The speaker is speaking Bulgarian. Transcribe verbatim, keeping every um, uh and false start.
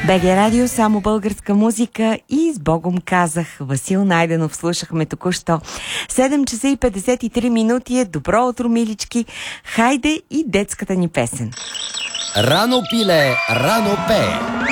БГ Радио, само българска музика и с Богом казах. Васил Найденов слушахме току-що. седем часа и петдесет и три минути е. Добро утро, милички. Хайде и детската ни песен. Рано пиле, рано пее.